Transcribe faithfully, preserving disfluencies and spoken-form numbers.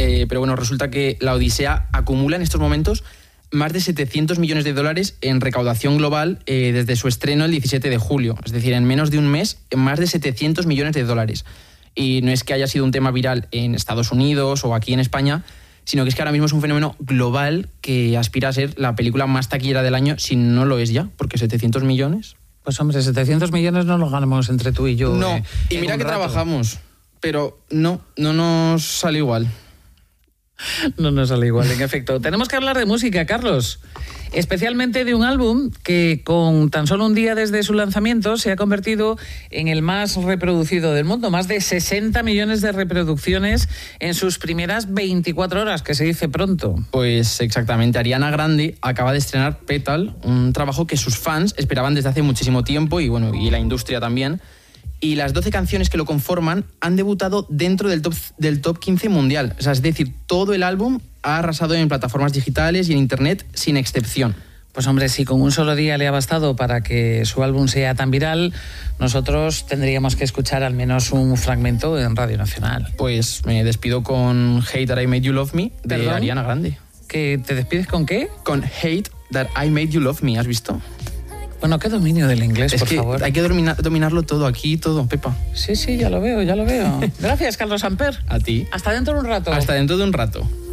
eh, pero bueno, resulta que la Odisea acumula en estos momentos más de setecientos millones de dólares en recaudación global eh, desde su estreno el diecisiete de julio. Es decir, en menos de un mes, más de setecientos millones de dólares. Y no es que haya sido un tema viral en Estados Unidos o aquí en España, sino que es que ahora mismo es un fenómeno global que aspira a ser la película más taquillera del año, si no lo es ya, porque setecientos millones... Pues hombre, setecientos millones no los ganamos entre tú y yo. No, eh, y mira que rato. trabajamos, pero no, no nos sale igual. No nos sale igual, en efecto. Tenemos que hablar de música, Carlos. Especialmente de un álbum que con tan solo un día desde su lanzamiento se ha convertido en el más reproducido del mundo. Más de sesenta millones de reproducciones en sus primeras veinticuatro horas, que se dice pronto. Pues exactamente. Ariana Grande acaba de estrenar Petal, un trabajo que sus fans esperaban desde hace muchísimo tiempo y, bueno, y la industria también. Y las doce canciones que lo conforman han debutado dentro del top, del top quince mundial. O sea, es decir, todo el álbum ha arrasado en plataformas digitales y en internet sin excepción. Pues hombre, si con un solo día le ha bastado para que su álbum sea tan viral, nosotros tendríamos que escuchar al menos un fragmento en Radio Nacional. Pues me despido con Hate That I Made You Love Me, de ¿Perdón? Ariana Grande. ¿Que te despides con qué? Con Hate That I Made You Love Me, ¿has visto? Bueno, qué dominio del inglés, es por que favor. Hay que domina, dominarlo todo, aquí todo, Pepa. Sí, sí, ya lo veo, ya lo veo. Gracias, Carlos Samper. A ti. Hasta dentro de un rato. Hasta dentro de un rato.